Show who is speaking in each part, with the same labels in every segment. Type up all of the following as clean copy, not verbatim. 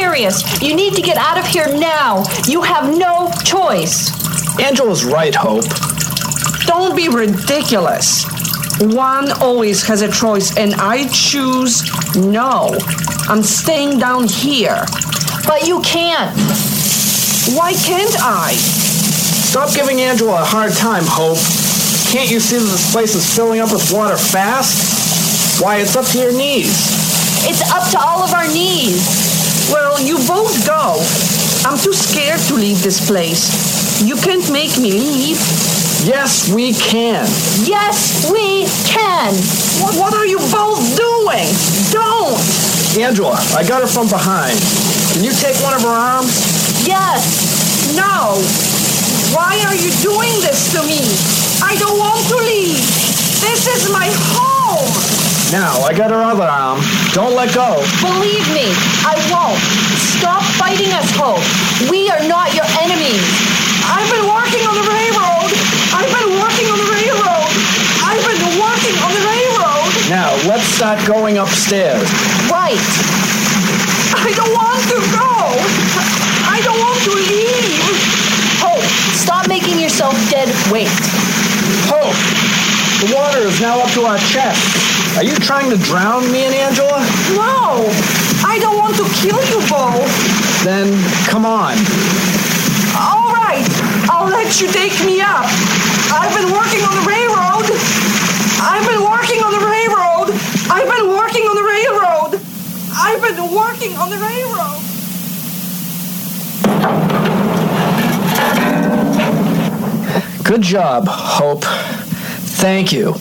Speaker 1: serious. You need to get out of here now. You have no choice.
Speaker 2: Angela's right, Hope.
Speaker 3: Don't be ridiculous. One always has a choice, and I choose no. I'm staying down here.
Speaker 1: But you can't.
Speaker 3: Why can't I?
Speaker 2: Stop giving Angela a hard time, Hope. Can't you see that this place is filling up with water fast? Why, it's up to your knees.
Speaker 1: It's up to all of our knees.
Speaker 3: Well, you both go. I'm too scared to leave this place. You can't make me leave.
Speaker 2: Yes, we can.
Speaker 1: Yes, we can.
Speaker 3: What are you both doing? Don't!
Speaker 2: Angela, I got her from behind. Can you take one of her arms?
Speaker 1: Yes.
Speaker 3: No! Why are you doing this to me? I don't want to leave. This is my home.
Speaker 2: Now, I got her other arm. Don't let go.
Speaker 1: Believe me, I won't. Stop fighting us, Hope. We are not your enemies.
Speaker 3: I've been working on the railroad. I've been working on the railroad. I've been working on the railroad.
Speaker 2: Now, let's start going upstairs.
Speaker 1: Right.
Speaker 3: I don't want to go. I don't want to leave.
Speaker 1: Hope, stop making yourself dead weight.
Speaker 2: Hope, the water is now up to our chests. Are you trying to drown me and Angela?
Speaker 3: No, I don't want to kill you both.
Speaker 2: Then, come on.
Speaker 3: All right, I'll let you take me up. I've been working on the railroad. I've been working on the railroad. I've been working on the railroad. I've been working on the railroad.
Speaker 2: Good job, Hope. Thank you.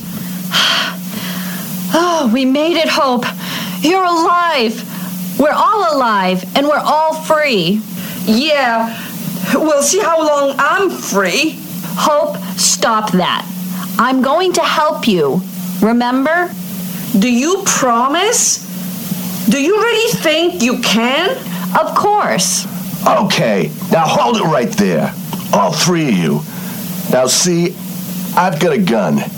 Speaker 1: Oh, we made it, Hope. You're alive. We're all alive, and we're all free.
Speaker 3: Yeah, we'll see how long I'm free.
Speaker 1: Hope, stop that. I'm going to help you. Remember?
Speaker 3: Do you promise? Do you really think you can?
Speaker 1: Of course.
Speaker 4: Okay, now hold it right there. All three of you. Now see, I've got a gun.